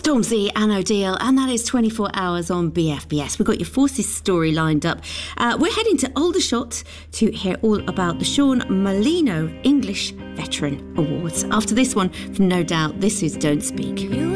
Stormzy and O'Deal, and that is 24 Hours on BFBS. We've got your Forces story lined up. We're heading to Aldershot to hear all about the Sean Molino English Veteran Awards. After this one, from No Doubt, this is Don't Speak.